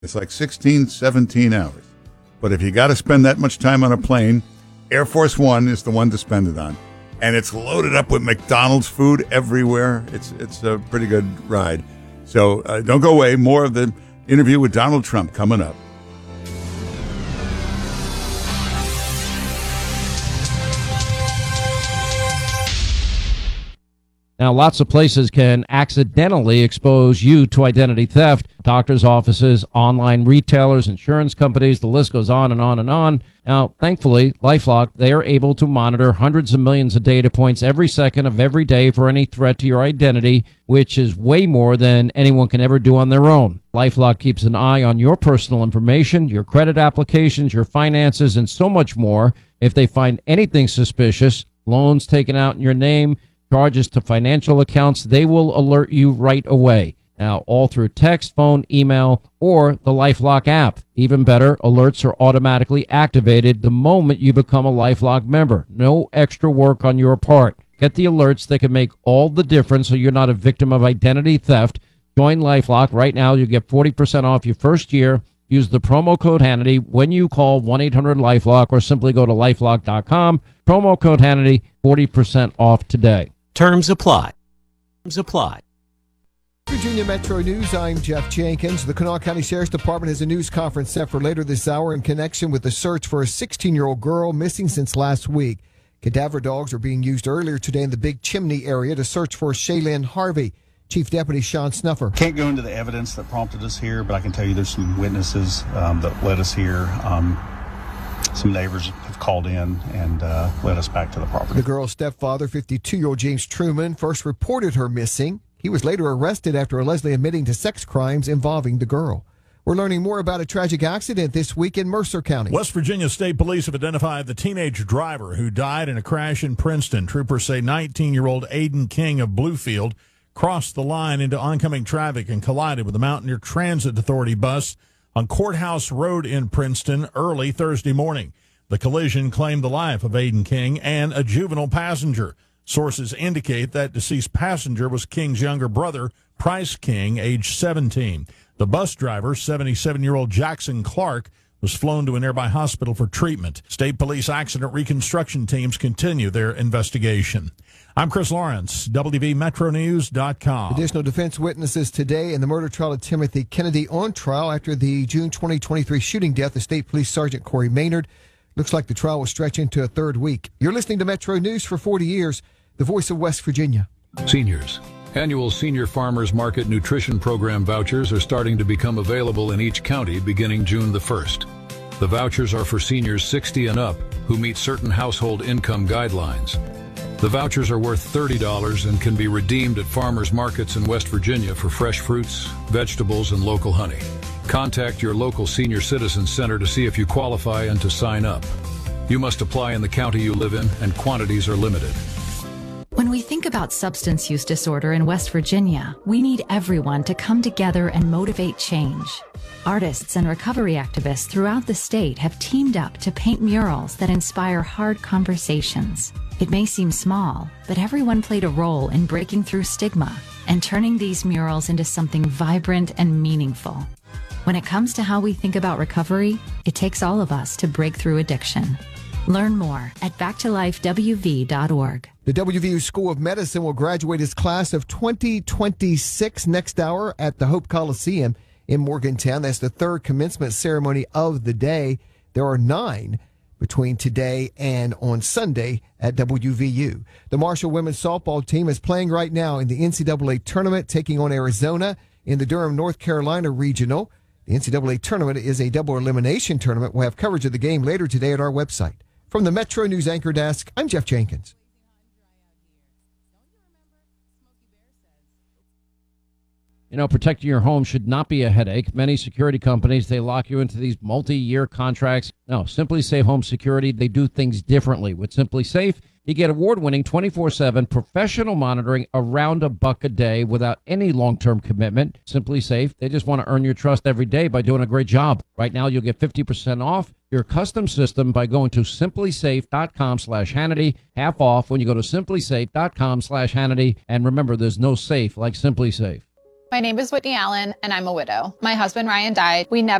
It's like 16, 17 hours. But if you got to spend that much time on a plane, Air Force One is the one to spend it on. And it's loaded up with McDonald's food everywhere. It's a pretty good ride. So don't go away. More of the interview with Donald Trump coming up. Now, lots of places can accidentally expose you to identity theft. Doctors' offices, online retailers, insurance companies, the list goes on and on and on. Now, thankfully, LifeLock, they are able to monitor hundreds of millions of data points every second of every day for any threat to your identity, which is way more than anyone can ever do on their own. LifeLock keeps an eye on your personal information, your credit applications, your finances, and so much more. If they find anything suspicious, loans taken out in your name, charges to financial accounts, they will alert you right away. Now, all through text, phone, email, or the LifeLock app. Even better, alerts are automatically activated the moment you become a LifeLock member. No extra work on your part. Get the alerts that can make all the difference so you're not a victim of identity theft. Join LifeLock right now. You get 40% off your first year. Use the promo code Hannity when you call 1-800-LifeLock or simply go to lifelock.com. Promo code Hannity, 40% off today. Terms apply. Terms apply. Virginia Metro News, I'm Jeff Jenkins. The Kanawha County Sheriff's Department has a news conference set for later this hour in connection with the search for a 16-year-old girl missing since last week. Cadaver dogs were being used earlier today in the Big Chimney area to search for Shaylin Harvey. Chief Deputy Sean Snuffer. Can't go into the evidence that prompted us here, but I can tell you there's some witnesses that led us here. Some neighbors have called in and led us back to the property. The girl's stepfather, 52-year-old James Truman, first reported her missing. He was later arrested after allegedly admitting to sex crimes involving the girl. We're learning more about a tragic accident this week in Mercer County. West Virginia State Police have identified the teenage driver who died in a crash in Princeton. Troopers say 19-year-old Aiden King of Bluefield crossed the line into oncoming traffic and collided with a Mountaineer Transit Authority bus on Courthouse Road in Princeton early Thursday morning. The collision claimed the life of Aiden King and a juvenile passenger. Sources indicate that deceased passenger was King's younger brother, Price King, age 17. The bus driver, 77-year-old Jackson Clark, was flown to a nearby hospital for treatment. State Police accident reconstruction teams continue their investigation. I'm Chris Lawrence, WVMetroNews.com. Additional defense witnesses today in the murder trial of Timothy Kennedy on trial after the June 2023 shooting death of State Police Sergeant Corey Maynard. Looks like the trial will stretch into a third week. You're listening to Metro News for 40 years, the voice of West Virginia. Seniors. Annual Senior Farmers Market Nutrition Program vouchers are starting to become available in each county beginning June the 1st. The vouchers are for seniors 60 and up who meet certain household income guidelines. The vouchers are worth $30 and can be redeemed at farmers markets in West Virginia for fresh fruits, vegetables, and local honey. Contact your local senior citizen center to see if you qualify and to sign up. You must apply in the county you live in, and quantities are limited. When we think about substance use disorder in West Virginia, we need everyone to come together and motivate change. Artists and recovery activists throughout the state have teamed up to paint murals that inspire hard conversations. It may seem small, but everyone played a role in breaking through stigma and turning these murals into something vibrant and meaningful. When it comes to how we think about recovery, it takes all of us to break through addiction. Learn more at backtolifewv.org. The WVU School of Medicine will graduate its class of 2026 next hour at the Hope Coliseum in Morgantown. That's the third commencement ceremony of the day. There are 9 between today and on Sunday at WVU. The Marshall women's softball team is playing right now in the NCAA tournament, taking on Arizona in the Durham, North Carolina regional. The NCAA tournament is a double elimination tournament. We'll have coverage of the game later today at our website. From the Metro News Anchor Desk, I'm Jeff Jenkins. You know, protecting your home should not be a headache. Many security companies, they lock you into these multi-year contracts. No, Simply Safe Home Security, they do things differently. With Simply Safe, you get award-winning 24/7 professional monitoring around $1 a day without any long-term commitment. Simply Safe, they just want to earn your trust every day by doing a great job. Right now, you'll get 50% off your custom system by going to simplysafe.com/Hannity. Half off when you go to simplysafe.com/Hannity. And remember, there's no safe like Simply Safe. My name is Whitney Allen, and I'm a widow. My husband Ryan died. We never